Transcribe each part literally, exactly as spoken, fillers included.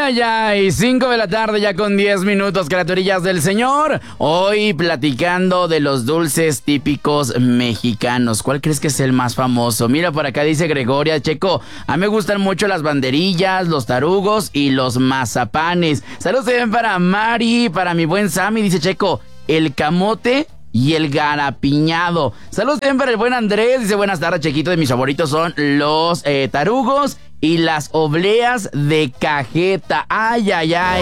Ay, ay, cinco de la tarde ya con diez minutos, criaturillas del Señor. Hoy platicando de los dulces típicos mexicanos. ¿Cuál crees que es el más famoso? Mira, por acá dice Gregoria, Checo, a mí me gustan mucho las banderillas, los tarugos y los mazapanes. Saludos también para Mari, para mi buen Sammy, dice Checo, el camote y el garapiñado. Saludos también para el buen Andrés, dice buenas tardes, Chequito, de mis favoritos son los eh, tarugos y las obleas de cajeta. Ay, ay, ay.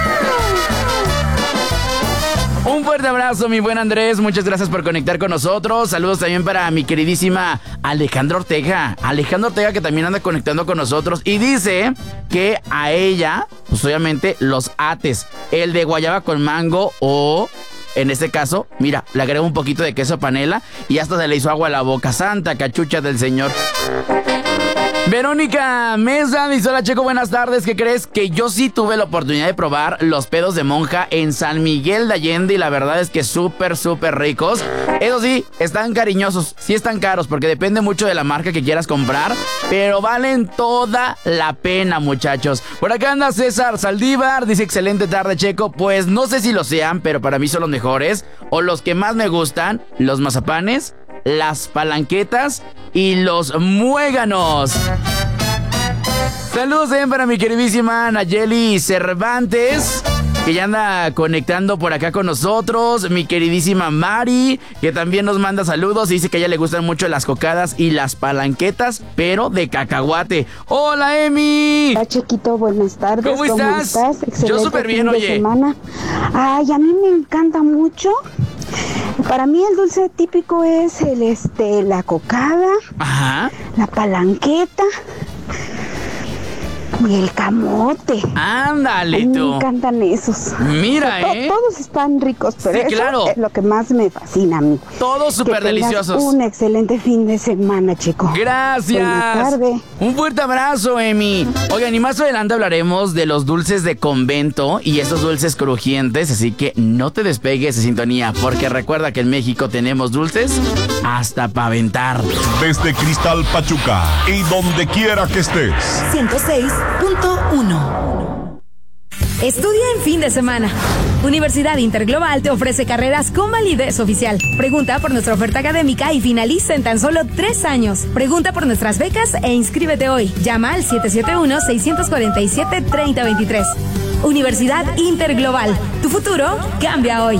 Un fuerte abrazo, mi buen Andrés. Muchas gracias por conectar con nosotros. Saludos también para mi queridísima Alejandra Ortega. Alejandra Ortega, que también anda conectando con nosotros. Y dice que a ella, pues obviamente, los ates. El de guayaba con mango o... En este caso, mira, le agrego un poquito de queso panela y hasta se le hizo agua a la boca. Santa cachucha del Señor. Verónica Mesa dice: hola Checo, buenas tardes. ¿Qué crees? Que yo sí tuve la oportunidad de probar los pedos de monja en San Miguel de Allende y la verdad es que súper, súper ricos. Eso sí, están cariñosos, sí están caros porque depende mucho de la marca que quieras comprar, pero valen toda la pena, muchachos. Por acá anda César Saldívar, dice: excelente tarde, Checo. Pues no sé si lo sean, pero para mí son los mejores o los que más me gustan, los mazapanes, las palanquetas y los muéganos. Saludos también para mi queridísima Nayeli Cervantes, que ya anda conectando por acá con nosotros. Mi queridísima Mari, que también nos manda saludos y dice que a ella le gustan mucho las cocadas y las palanquetas, pero de cacahuate. ¡Hola, Emi! Hola, Chequito, buenas tardes. ¿Cómo estás? ¿Cómo estás? Excelente. Yo súper bien, fin de oye. semana. Ay, a mí me encanta mucho. Para mí el dulce típico es el este la cocada, Ajá. la palanqueta y el camote. Ándale, A mí tú. me encantan esos. Mira, To- ¿eh? Todos están ricos, pero Sí, eso claro. es lo que más me fascina a mí. Todos súper Que tengas deliciosos. Un excelente fin de semana, Checo. Gracias. Buenas tardes. Un fuerte abrazo, Emi. Oigan, y más adelante hablaremos de los dulces de convento y esos dulces crujientes, así que no te despegues de sintonía, porque recuerda que en México tenemos dulces hasta para aventar. Desde Cristal Pachuca y donde quiera que estés. ciento seis punto uno. Estudia en fin de semana. Universidad Interglobal te ofrece carreras con validez oficial. Pregunta por nuestra oferta académica y finaliza en tan solo tres años. Pregunta por nuestras becas e inscríbete hoy. Llama al siete siete uno, seis cuatro siete, tres cero dos tres. Universidad Interglobal. Tu futuro cambia hoy.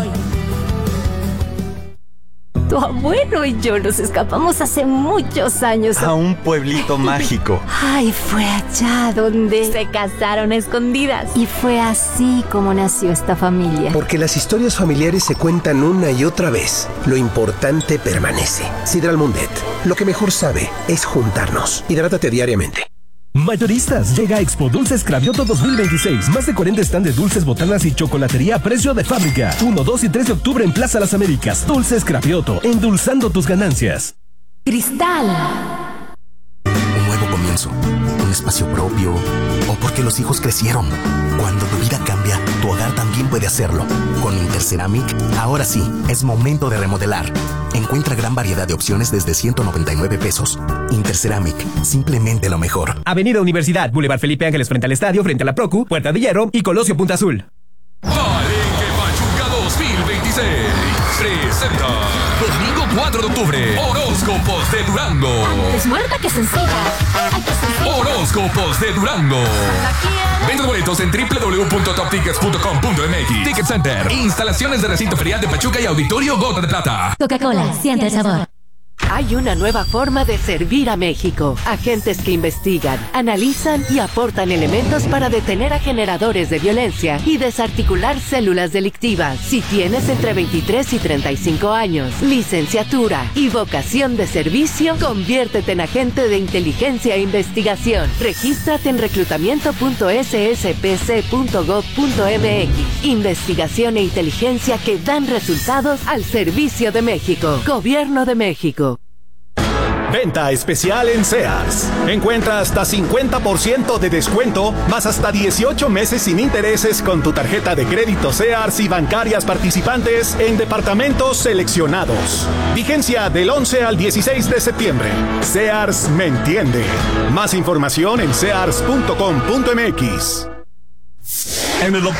Tu abuelo y yo nos escapamos hace muchos años a un pueblito mágico. Ay, fue allá donde se casaron a escondidas. Y fue así como nació esta familia. Porque las historias familiares se cuentan una y otra vez. Lo importante permanece. Sidral Mundet, lo que mejor sabe es juntarnos. Hidrátate diariamente. Mayoristas, llega a Expo Dulces Cravioto dos mil veintiséis. Más de cuarenta stand de dulces, botanas y chocolatería a precio de fábrica. uno, dos y tres de octubre en Plaza Las Américas. Dulces Cravioto, endulzando tus ganancias. Cristal. Un nuevo comienzo, un espacio propio, o porque los hijos crecieron. Cuando tu vida cambia, tu hogar también puede hacerlo. Con Interceramic, ahora sí, es momento de remodelar. Encuentra gran variedad de opciones desde ciento noventa y nueve pesos. Interceramic, simplemente lo mejor. Avenida Universidad, Boulevard Felipe Ángeles frente al estadio, frente a la Procu, Puerta de Hierro y Colosio Punta Azul. Palenque Pachuca dos mil veintiséis presenta domingo cuatro de octubre, horóscopos de Durango. Es muerta que sencilla. Ay, qué sencilla. Horóscopos de Durango. Venta boletos en doble u doble u doble u punto top tickets punto com punto m x. Ticket Center, instalaciones de recinto ferial de Pachuca y Auditorio Gota de Plata. Coca-Cola, siente el sabor. Hay una nueva forma de servir a México. Agentes que investigan, analizan y aportan elementos para detener a generadores de violencia y desarticular células delictivas. Si tienes entre veintitrés y treinta y cinco años, licenciatura y vocación de servicio, conviértete en agente de inteligencia e investigación. Regístrate en reclutamiento punto s s p c punto gov punto m x. Investigación e inteligencia que dan resultados al servicio de México. Gobierno de México. Venta especial en Sears. Encuentra hasta cincuenta por ciento de descuento, más hasta dieciocho meses sin intereses con tu tarjeta de crédito Sears y bancarias participantes en departamentos seleccionados. Vigencia del once al dieciséis de septiembre. Sears me entiende. Más información en sears punto com punto m x. En el